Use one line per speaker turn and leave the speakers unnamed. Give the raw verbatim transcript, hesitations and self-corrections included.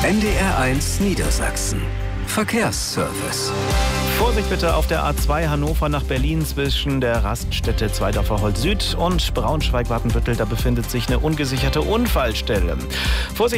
N D R eins Niedersachsen. Verkehrsservice.
Vorsicht bitte auf der A zwei Hannover nach Berlin zwischen der Raststätte Zweidorfer Holz Süd und Braunschweig-Watenbüttel. Da befindet sich eine ungesicherte Unfallstelle. Vorsicht